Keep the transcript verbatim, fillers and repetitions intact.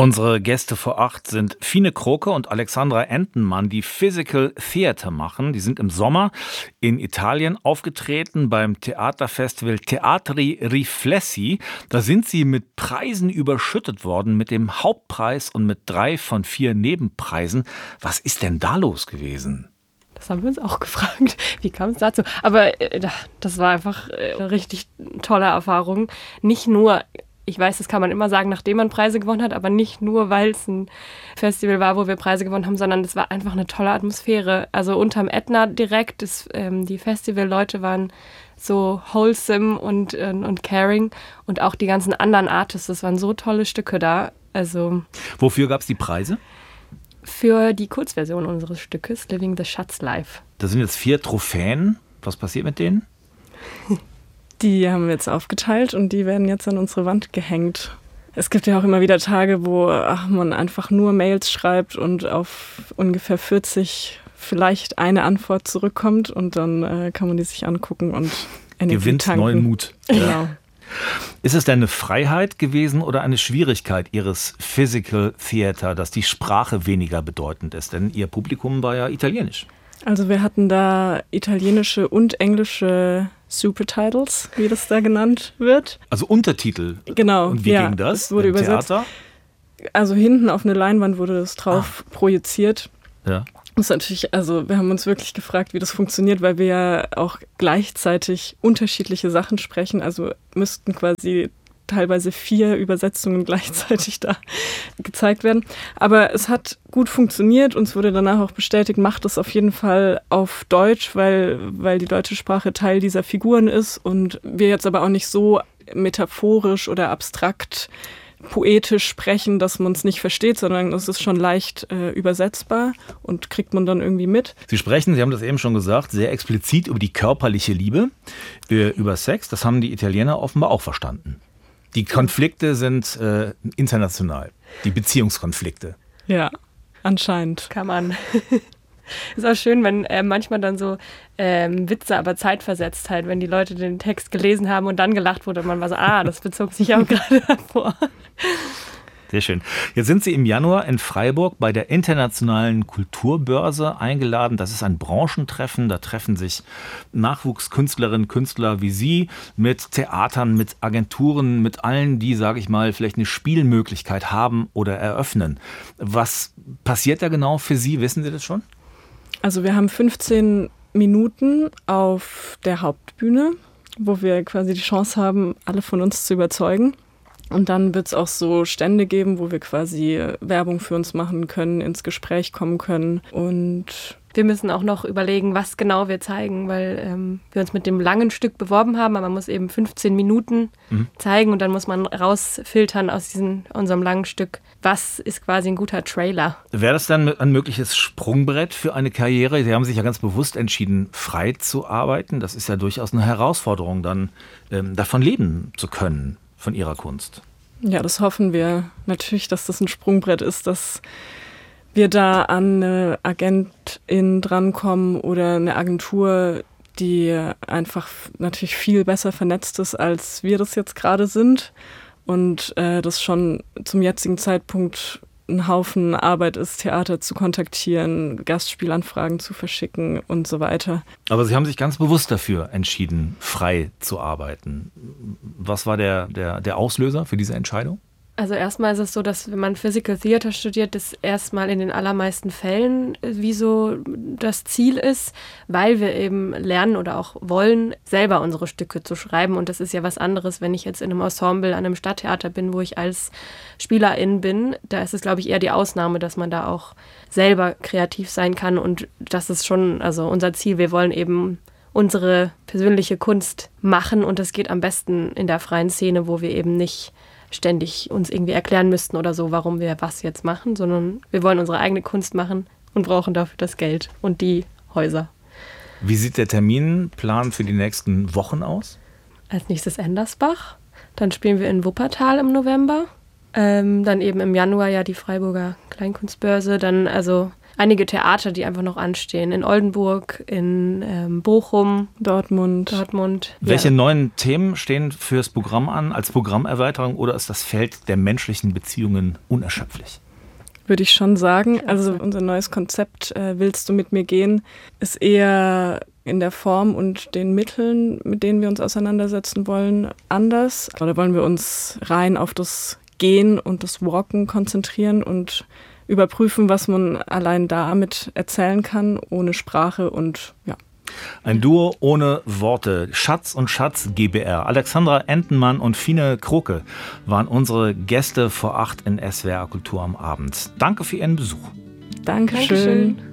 Unsere Gäste vor acht sind Fine Kroke und Alexandra Entenmann, die Physical Theater machen. Die sind im Sommer in Italien aufgetreten beim Theaterfestival Teatri Riflessi. Da sind sie mit Preisen überschüttet worden, mit dem Hauptpreis und mit drei von vier Nebenpreisen. Was ist denn da los gewesen? Das haben wir uns auch gefragt. Wie kam es dazu? Aber äh, das war einfach äh, eine richtig tolle Erfahrung. Nicht nur, ich weiß, das kann man immer sagen, nachdem man Preise gewonnen hat, aber nicht nur, weil es ein Festival war, wo wir Preise gewonnen haben, sondern es war einfach eine tolle Atmosphäre. Also unterm Ätna direkt, das, ähm, die Festivalleute waren so wholesome und, äh, und caring und auch die ganzen anderen Artists, das waren so tolle Stücke da. Also Wofür gab es die Preise? Für die Kurzversion unseres Stückes, Living the Schatz Live. Da sind jetzt vier Trophäen. Was passiert mit denen? Die haben wir jetzt aufgeteilt und die werden jetzt an unsere Wand gehängt. Es gibt ja auch immer wieder Tage, wo ach, man einfach nur Mails schreibt und auf ungefähr vierzig vielleicht eine Antwort zurückkommt und dann äh, kann man die sich angucken und Energie Gewinnt tanken. neuen Mut. Genau. Ist es denn eine Freiheit gewesen oder eine Schwierigkeit Ihres Physical Theater, dass die Sprache weniger bedeutend ist? Denn Ihr Publikum war ja italienisch. Also wir hatten da italienische und englische Supertitles, wie das da genannt wird. Also Untertitel. Genau. Und wie ja, ging das? Es wurde im übersetzt. Theater? Also hinten auf eine Leinwand wurde das drauf ah. projiziert. Ja. Das ist natürlich, also wir haben uns wirklich gefragt, wie das funktioniert, weil wir ja auch gleichzeitig unterschiedliche Sachen sprechen. Also müssten quasi teilweise vier Übersetzungen gleichzeitig da gezeigt werden. Aber es hat gut funktioniert. Uns wurde danach auch bestätigt, macht es auf jeden Fall auf Deutsch, weil, weil die deutsche Sprache Teil dieser Figuren ist und wir jetzt aber auch nicht so metaphorisch oder abstrakt poetisch sprechen, dass man es nicht versteht, sondern es ist schon leicht äh, übersetzbar und kriegt man dann irgendwie mit. Sie sprechen, Sie haben das eben schon gesagt, sehr explizit über die körperliche Liebe, äh, über Sex. Das haben die Italiener offenbar auch verstanden. Die Konflikte sind äh, international, die Beziehungskonflikte. Ja, anscheinend. Kann man. Ist auch schön, wenn äh, manchmal dann so ähm, Witze, aber zeitversetzt halt, wenn die Leute den Text gelesen haben und dann gelacht wurde und man war so, ah, das bezog sich auch gerade hervor. Sehr schön. Jetzt sind Sie im Januar in Freiburg bei der Internationalen Kulturbörse eingeladen. Das ist ein Branchentreffen. Da treffen sich Nachwuchskünstlerinnen, Künstler wie Sie mit Theatern, mit Agenturen, mit allen, die, sage ich mal, vielleicht eine Spielmöglichkeit haben oder eröffnen. Was passiert da genau für Sie? Wissen Sie das schon? Also wir haben fünfzehn Minuten auf der Hauptbühne, wo wir quasi die Chance haben, alle von uns zu überzeugen. Und dann wird es auch so Stände geben, wo wir quasi Werbung für uns machen können, ins Gespräch kommen können. Und wir müssen auch noch überlegen, was genau wir zeigen, weil ähm, wir uns mit dem langen Stück beworben haben, aber man muss eben fünfzehn Minuten mhm. zeigen und dann muss man rausfiltern aus diesem, unserem langen Stück, was ist quasi ein guter Trailer. Wäre das dann ein mögliches Sprungbrett für eine Karriere? Sie haben sich ja ganz bewusst entschieden, frei zu arbeiten. Das ist ja durchaus eine Herausforderung, dann ähm, davon leben zu können. Von Ihrer Kunst. Ja, das hoffen wir natürlich, dass das ein Sprungbrett ist, dass wir da an eine Agentin drankommen oder eine Agentur, die einfach natürlich viel besser vernetzt ist, als wir das jetzt gerade sind. Und äh, das schon zum jetzigen Zeitpunkt ein Haufen Arbeit ist, Theater zu kontaktieren, Gastspielanfragen zu verschicken und so weiter. Aber Sie haben sich ganz bewusst dafür entschieden, frei zu arbeiten. Was war der, der, der Auslöser für diese Entscheidung? Also erstmal ist es so, dass wenn man Physical Theater studiert, das erstmal in den allermeisten Fällen wie so das Ziel ist, weil wir eben lernen oder auch wollen, selber unsere Stücke zu schreiben. Und das ist ja was anderes, wenn ich jetzt in einem Ensemble an einem Stadttheater bin, wo ich als Spielerin bin. Da ist es, glaube ich, eher die Ausnahme, dass man da auch selber kreativ sein kann. Und das ist schon also unser Ziel. Wir wollen eben unsere persönliche Kunst machen und das geht am besten in der freien Szene, wo wir eben nicht ständig uns irgendwie erklären müssten oder so, warum wir was jetzt machen, sondern wir wollen unsere eigene Kunst machen und brauchen dafür das Geld und die Häuser. Wie sieht der Terminplan für die nächsten Wochen aus? Als nächstes Endersbach, dann spielen wir in Wuppertal im November, ähm, dann eben im Januar ja die Freiburger Kleinkunstbörse, dann also einige Theater, die einfach noch anstehen. In Oldenburg, in ähm, Bochum, Dortmund. Dortmund. Welche ja. neuen Themen stehen fürs Programm an, als Programmerweiterung, oder ist das Feld der menschlichen Beziehungen unerschöpflich? Würde ich schon sagen. Also unser neues Konzept, äh, Willst du mit mir gehen, ist eher in der Form und den Mitteln, mit denen wir uns auseinandersetzen wollen, anders. Da wollen wir uns rein auf das Gehen und das Walken konzentrieren und überprüfen, was man allein damit erzählen kann, ohne Sprache und ja. Ein Duo ohne Worte. Schatz und Schatz G b R. Alexandra Entenmann und Fine Kroke waren unsere Gäste vor acht in S W R Kultur am Abend. Danke für Ihren Besuch. Dankeschön. Dankeschön.